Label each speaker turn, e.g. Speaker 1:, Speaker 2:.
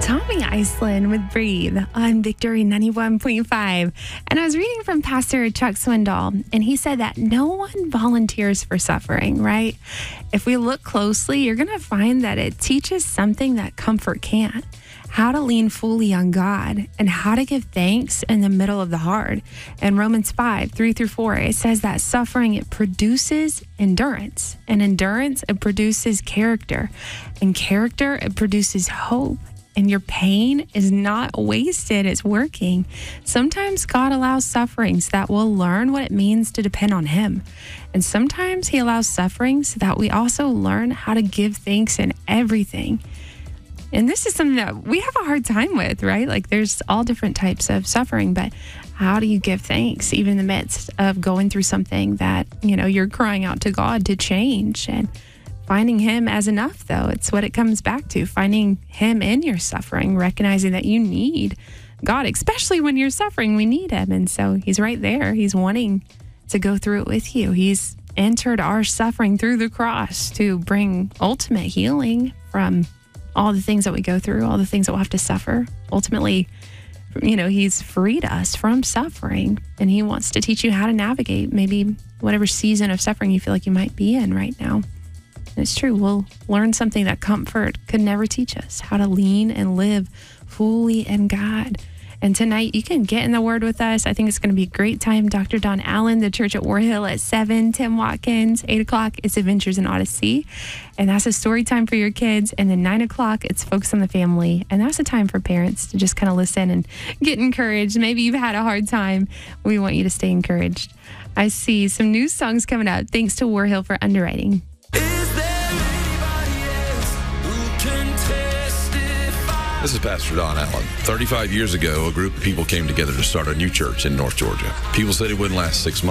Speaker 1: Tommy Iceland with Breathe on Victory 91.5. And I was reading from Pastor Chuck Swindoll, and he said that no one volunteers for suffering, right? If we look closely, you're going to find that it teaches something that comfort can't. How to lean fully on God and how to give thanks in the middle of the hard. In Romans 5:3-4, it says that suffering, it produces endurance. And endurance, it produces character. And character, it produces hope. And your pain is not wasted, it's working. Sometimes God allows suffering so that we'll learn what it means to depend on Him. And sometimes He allows suffering so that we also learn how to give thanks in everything. And this is something that we have a hard time with, right? Like there's all different types of suffering, but how do you give thanks even in the midst of going through something that, you're crying out to God to change? And finding Him as enough, though, it's what it comes back to. Finding Him in your suffering, recognizing that you need God, especially when you're suffering, we need Him. And so He's right there. He's wanting to go through it with you. He's entered our suffering through the cross to bring ultimate healing from all the things that we go through, all the things that we'll have to suffer. Ultimately, He's freed us from suffering, and He wants to teach you how to navigate maybe whatever season of suffering you feel like you might be in right now. And it's true. We'll learn something that comfort could never teach us, how to lean and live fully in God. And tonight, you can get in the Word with us. I think it's going to be a great time. Dr. Don Allen, the church at War Hill at 7, Tim Watkins, 8 o'clock, it's Adventures in Odyssey. And that's a story time for your kids. And then 9 o'clock, it's Focus on the Family. And that's a time for parents to just kind of listen and get encouraged. Maybe you've had a hard time. We want you to stay encouraged. I see some new songs coming up. Thanks to War Hill for underwriting.
Speaker 2: This is Pastor Don Allen. 35 years ago, a group of people came together to start a new church in North Georgia. People said it wouldn't last 6 months.